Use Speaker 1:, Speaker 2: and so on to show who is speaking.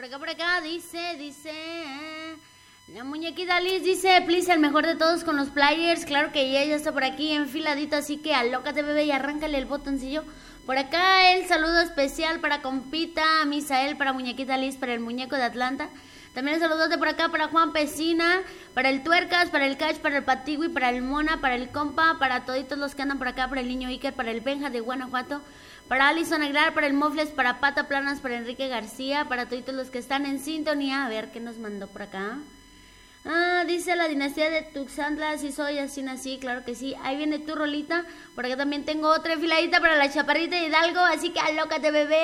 Speaker 1: Por acá, dice. La muñequita Liz dice, please, el mejor de todos con los players. Claro que ya está por aquí enfiladito, así que alócate, bebé, y arráncale el botoncillo. Por acá el saludo especial para compita Misael, para muñequita Liz, para el muñeco de Atlanta. También el saludote por acá para Juan Pesina, para el Tuercas, para el Catch, para el Patigui, para el Mona, para el Compa, para toditos los que andan por acá, para el Niño Iker, para el Benja de Guanajuato, para Alison Aguilar, para el Mofles, para Pata Planas, para Enrique García, para toditos los que están en sintonía. A ver qué nos mandó por acá. Dice la dinastía de Tuxantla, si soy así nací, claro que sí. Ahí viene tu rolita. Por acá también tengo otra enfiladita para la chaparrita de Hidalgo, así que alócate, bebé.